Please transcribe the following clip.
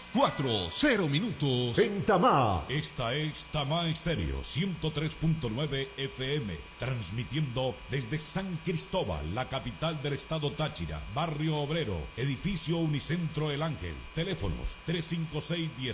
4:00 En Tamá. Esta es Tamá Estéreo 103.9 FM, transmitiendo desde San Cristóbal, la capital del estado Táchira, barrio Obrero, edificio Unicentro El Ángel. Teléfonos 356-10